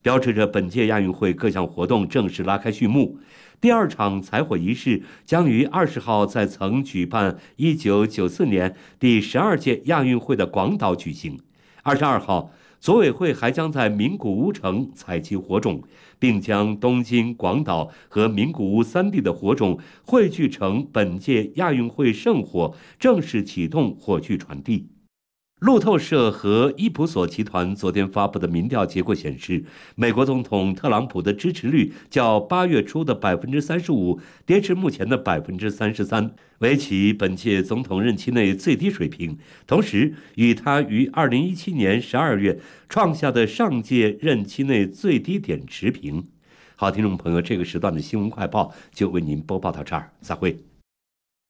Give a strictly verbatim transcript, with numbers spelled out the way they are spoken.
标志着本届亚运会各项活动正式拉开序幕。第二场采火仪式将于二十号在曾举办一九九四年第十二届亚运会的广岛举行。二十二号，组委会还将在名古屋城采集火种，并将东京、广岛和名古屋三地的火种汇聚成本届亚运会圣火，正式启动火炬传递。路透社和伊普索集团昨天发布的民调结果显示，美国总统特朗普的支持率较八月初的百分之三十五跌至目前的百分之三十三，为其本届总统任期内最低水平，同时与他于二零一七年十二月创下的上届任期内最低点持平。好，听众朋友，这个时段的新闻快报就为您播报到这儿，再会。